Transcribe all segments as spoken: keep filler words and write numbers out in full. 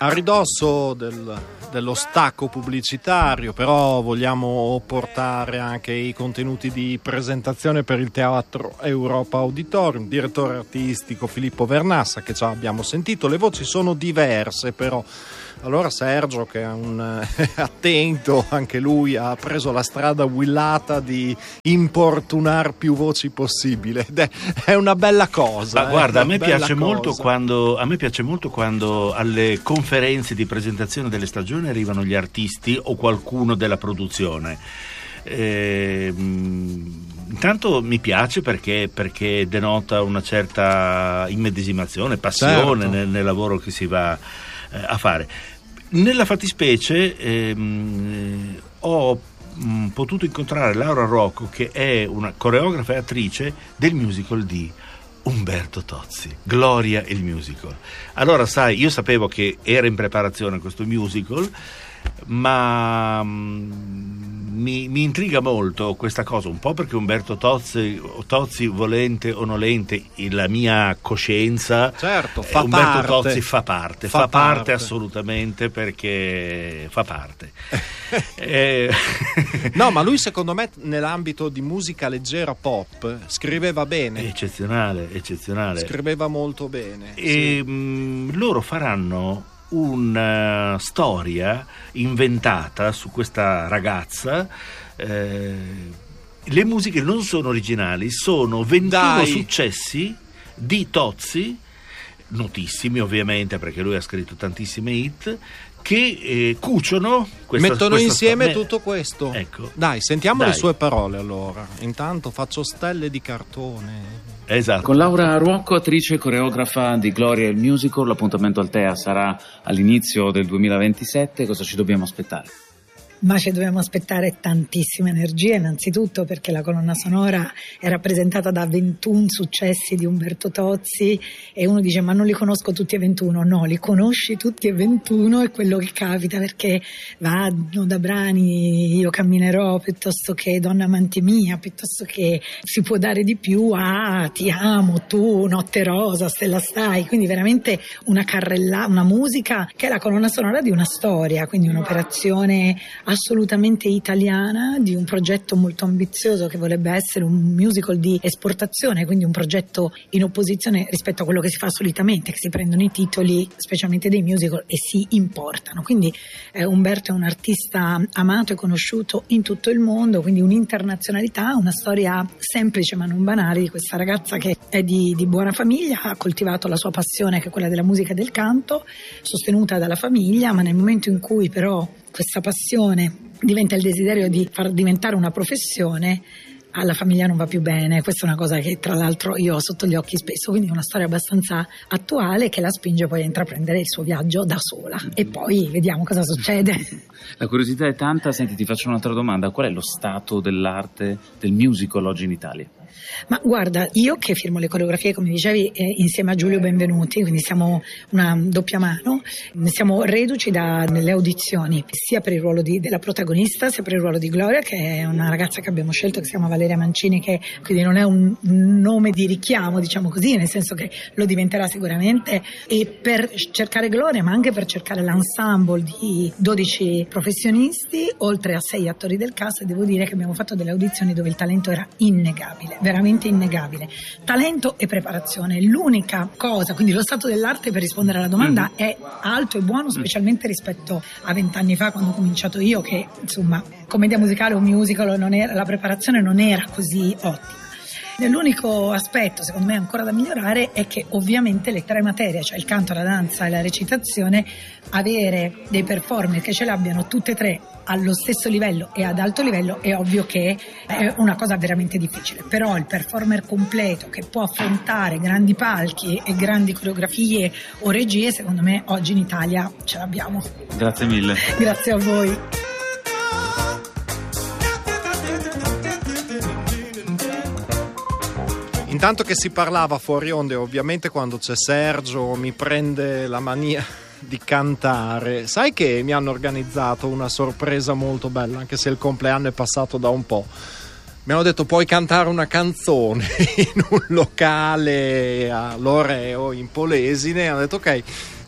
A ridosso del, dello stacco pubblicitario, però vogliamo portare anche i contenuti di presentazione per il Teatro Europa Auditorium. Direttore artistico Filippo Vernassa, che già abbiamo sentito. Le voci sono diverse, però. Allora Sergio, che è un eh, attento, anche lui ha preso la strada willata di importunar più voci possibile, ed è, è una bella cosa. Ma guarda, eh, a me piace cosa. molto quando a me piace molto quando alle conferenze di presentazione delle stagioni arrivano gli artisti o qualcuno della produzione. Eh, intanto mi piace perché, perché denota una certa immedesimazione, passione certo. nel, nel lavoro che si va eh, a fare. Nella fattispecie ehm, ho mh, potuto incontrare Laura Rocco, che è una coreografa e attrice del musical di Umberto Tozzi, Gloria il musical. Allora sai, io sapevo che era in preparazione questo musical, ma mh, mi, mi intriga molto questa cosa, un po' perché Umberto Tozzi, Tozzi volente o nolente, la mia coscienza, certo, fa Umberto parte. Tozzi fa parte, fa, fa parte, parte assolutamente, perché fa parte. eh, no, ma lui secondo me nell'ambito di musica leggera pop scriveva bene. Eccezionale, eccezionale. Scriveva molto bene. E sì. mh, loro faranno una storia inventata su questa ragazza. Eh, le musiche non sono originali, sono ventuno Dai. successi di Tozzi, notissimi ovviamente perché lui ha scritto tantissime hit, che eh, cuciono questa, mettono questa insieme sto- tutto questo. Ecco. Dai, sentiamo Dai. le sue parole allora. Intanto faccio stelle di cartone. Esatto. Con Laura Ruocco, attrice e coreografa di Gloria il musical, l'appuntamento al T E A sarà all'inizio del duemilaventisette. Cosa ci dobbiamo aspettare? Ma ci dobbiamo aspettare tantissime energie, innanzitutto perché la colonna sonora è rappresentata da ventuno successi di Umberto Tozzi e uno dice ma non li conosco tutti e ventuno, no, li conosci tutti e ventuno, è quello che capita, perché vanno da brani Io camminerò, piuttosto che Donna amante mia, piuttosto che Si può dare di più, a Ti amo, tu, Notte rosa, Stella stai, quindi veramente una carrella, una musica che è la colonna sonora di una storia, quindi un'operazione assolutamente italiana di un progetto molto ambizioso che vorrebbe essere un musical di esportazione, quindi un progetto in opposizione rispetto a quello che si fa solitamente, che si prendono i titoli specialmente dei musical e si importano. Quindi eh, Umberto è un artista amato e conosciuto in tutto il mondo, quindi un'internazionalità, una storia semplice ma non banale di questa ragazza che è di, di buona famiglia, ha coltivato la sua passione che è quella della musica e del canto, sostenuta dalla famiglia, ma nel momento in cui però questa passione diventa il desiderio di far diventare una professione, alla famiglia non va più bene. Questa è una cosa che tra l'altro io ho sotto gli occhi spesso, quindi è una storia abbastanza attuale che la spinge poi a intraprendere il suo viaggio da sola e poi vediamo cosa succede. La curiosità è tanta. Senti, ti faccio un'altra domanda: qual è lo stato dell'arte del musical oggi in Italia? Ma guarda, io che firmo le coreografie, come dicevi, eh, insieme a Giulio Benvenuti, quindi siamo una doppia mano, siamo reduci dalle audizioni, sia per il ruolo di, della protagonista, sia per il ruolo di Gloria, che è una ragazza che abbiamo scelto, che si chiama Valeria Mancini, che quindi non è un nome di richiamo, diciamo così, nel senso che lo diventerà sicuramente, e per cercare Gloria, ma anche per cercare l'ensemble di dodici professionisti, oltre a sei attori del cast. Devo dire che abbiamo fatto delle audizioni dove il talento era innegabile, veramente innegabile. Talento e preparazione, l'unica cosa, quindi lo stato dell'arte, per rispondere alla domanda, mm. è alto e buono, specialmente rispetto a vent'anni fa, quando ho cominciato io, che insomma commedia musicale o musical non era, la preparazione non era così ottima. L'unico aspetto secondo me ancora da migliorare è che ovviamente le tre materie, cioè il canto, la danza e la recitazione, avere dei performer che ce l'abbiano tutte e tre allo stesso livello e ad alto livello è ovvio che è una cosa veramente difficile, però il performer completo che può affrontare grandi palchi e grandi coreografie o regie, secondo me oggi in Italia ce l'abbiamo. Grazie mille. Grazie a voi. Intanto che si parlava fuori onde, ovviamente quando c'è Sergio mi prende la mania di cantare. Sai che mi hanno organizzato una sorpresa molto bella, anche se il compleanno è passato da un po'. Mi hanno detto puoi cantare una canzone in un locale a Loreo in Polesine. Hanno detto ok,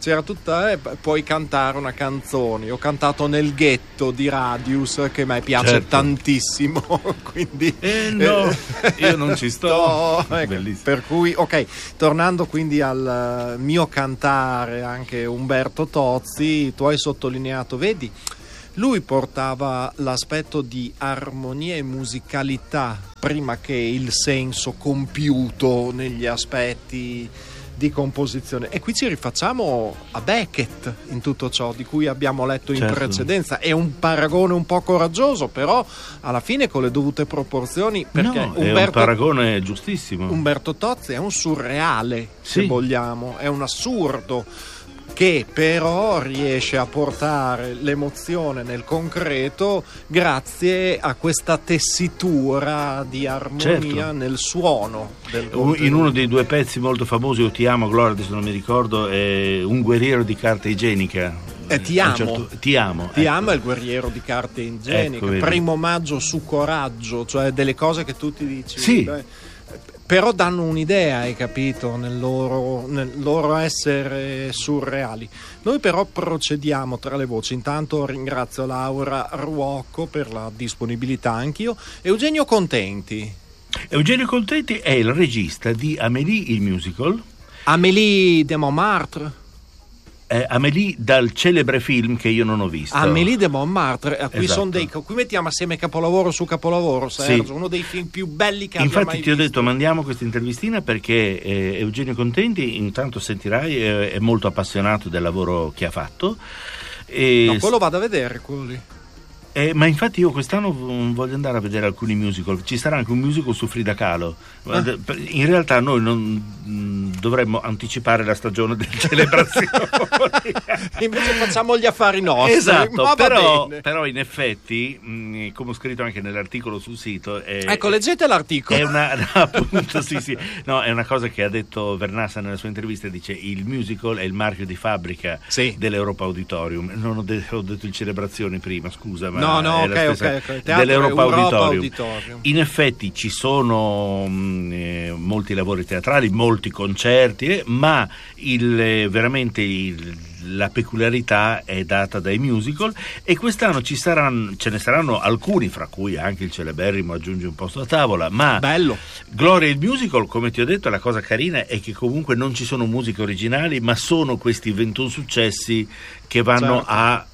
c'era tutta, eh, puoi cantare una canzone. Ho cantato Nel ghetto di Radius, che a me piace certo. tantissimo, quindi eh no, eh, io non ci sto. no, ecco, per cui ok, tornando quindi al mio cantare, anche Umberto Tozzi, tu hai sottolineato, vedi, lui portava l'aspetto di armonia e musicalità prima che il senso compiuto negli aspetti di composizione, e qui ci rifacciamo a Beckett in tutto ciò di cui abbiamo letto in certo. precedenza. È un paragone un po' coraggioso, però alla fine con le dovute proporzioni, perché no, Umberto, è un paragone giustissimo. Umberto Tozzi è un surreale, sì. se vogliamo, è un assurdo che però riesce a portare l'emozione nel concreto grazie a questa tessitura di armonia certo. nel suono del in uno dei due pezzi molto famosi, o Ti amo Gloria, adesso non mi ricordo, è Un guerriero di carta igienica. Eh, ti amo, certo, ti amo, ti ecco. amo è il guerriero di carta igienica, ecco, primo maggio su coraggio, cioè delle cose che tu ti dici, sì. beh, però danno un'idea, hai capito, nel loro, nel loro essere surreali. Noi però procediamo tra le voci. Intanto ringrazio Laura Ruocco per la disponibilità, anch'io. Eugenio Contenti. Eugenio Contenti è il regista di Amélie il musical. Amélie de Montmartre. Eh, Amélie, dal celebre film che io non ho visto. Amélie de Montmartre, a cui esatto. sono dei, qui mettiamo assieme capolavoro su capolavoro, Sergio, sì. uno dei film più belli che infatti abbia mai ti ho visto. detto mandiamo questa intervistina perché eh, Eugenio Contenti, intanto sentirai, eh, è molto appassionato del lavoro che ha fatto e no, quello vado a vedere, quello lì. Eh, ma infatti io quest'anno voglio andare a vedere alcuni musical. Ci sarà anche un musical su Frida Kahlo. Ah. In realtà noi non dovremmo anticipare la stagione delle celebrazioni. Invece facciamo gli affari nostri. Esatto, però, però in effetti, mh, come ho scritto anche nell'articolo sul sito, è, ecco, leggete l'articolo. È una, no, appunto, sì, sì. No, è una cosa che ha detto Vernassa nella sua intervista. Dice: il musical è il marchio di fabbrica sì. dell'Europa Auditorium. Non ho, de- ho detto il celebrazioni prima, scusa, ma no, no, è ok, la stessa, ok, ok. Dell'Europa Auditorium. Auditorium. In effetti ci sono mh, eh, molti lavori teatrali, molti concerti, eh, ma il, eh, veramente il, la peculiarità è data dai musical, e quest'anno ci saranno, ce ne saranno alcuni, fra cui anche il celeberrimo Aggiungi un posto a tavola, ma bello. Gloria il musical, come ti ho detto, la cosa carina è che comunque non ci sono musiche originali, ma sono questi ventuno successi che vanno certo. a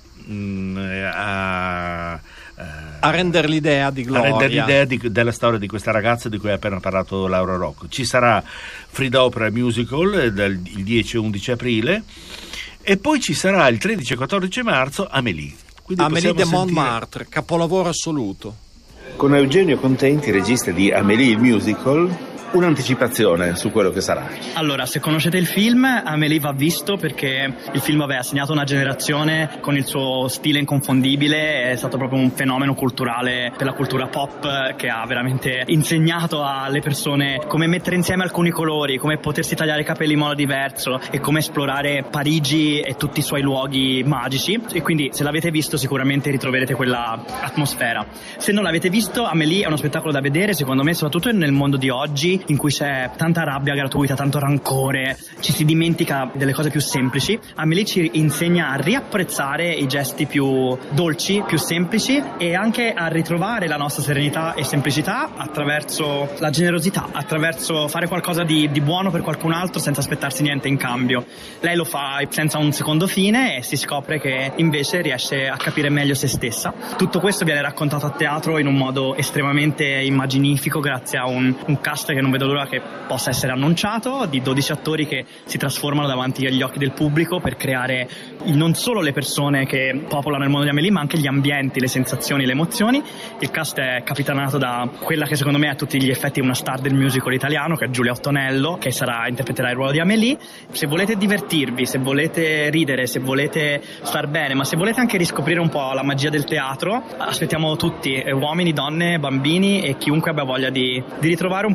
A, a rendere l'idea di Gloria, a rendere l'idea di, della storia di questa ragazza di cui ha appena parlato Laura Rocco. Ci sarà Frida Opera Musical dal il dieci e undici aprile, e poi ci sarà il tredici e quattordici marzo Amélie. Amélie de Montmartre, capolavoro assoluto. Con Eugenio Contenti, regista di Amélie il musical, un'anticipazione su quello che sarà. Allora, se conoscete il film, Amélie va visto perché il film aveva segnato una generazione con il suo stile inconfondibile, è stato proprio un fenomeno culturale per la cultura pop che ha veramente insegnato alle persone come mettere insieme alcuni colori, come potersi tagliare i capelli in modo diverso e come esplorare Parigi e tutti i suoi luoghi magici, e quindi se l'avete visto sicuramente ritroverete quella atmosfera. Se non l'avete visto, Amélie è uno spettacolo da vedere, secondo me, soprattutto nel mondo di oggi, in cui c'è tanta rabbia gratuita, tanto rancore, ci si dimentica delle cose più semplici. Amélie ci insegna a riapprezzare i gesti più dolci, più semplici, e anche a ritrovare la nostra serenità e semplicità attraverso la generosità, attraverso fare qualcosa di, di buono per qualcun altro senza aspettarsi niente in cambio. Lei lo fa senza un secondo fine e si scopre che invece riesce a capire meglio se stessa. Tutto questo viene raccontato a teatro in un modo estremamente immaginifico grazie a un, un cast che non vedo l'ora che possa essere annunciato, di dodici attori che si trasformano davanti agli occhi del pubblico per creare non solo le persone che popolano il mondo di Amélie, ma anche gli ambienti, le sensazioni, le emozioni. Il cast è capitanato da quella che secondo me è a tutti gli effetti una star del musical italiano, che è Giulia Ottonello, che sarà interpreterà il ruolo di Amélie. Se volete divertirvi, se volete ridere, se volete star bene, ma se volete anche riscoprire un po' la magia del teatro, aspettiamo tutti, uomini, donne, bambini e chiunque abbia voglia di, di ritrovare un po' di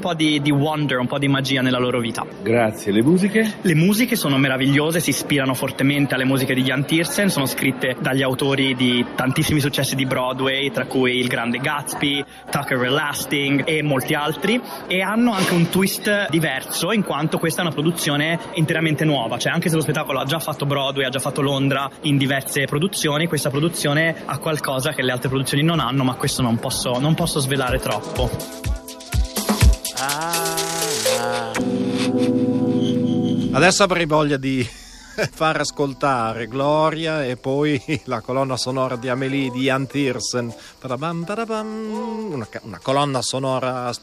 di wonder, un po' di magia nella loro vita. Grazie. Le musiche? Le musiche sono meravigliose, si ispirano fortemente alle musiche di Jan Tiersen, sono scritte dagli autori di tantissimi successi di Broadway, tra cui Il Grande Gatsby, Tucker Everlasting e molti altri, e hanno anche un twist diverso in quanto questa è una produzione interamente nuova, cioè anche se lo spettacolo ha già fatto Broadway, ha già fatto Londra in diverse produzioni, questa produzione ha qualcosa che le altre produzioni non hanno, ma questo non posso, non posso svelare troppo. Adesso avrei voglia di far ascoltare Gloria e poi la colonna sonora di Amélie di Jan Tiersen. Una, una colonna sonora stupenda.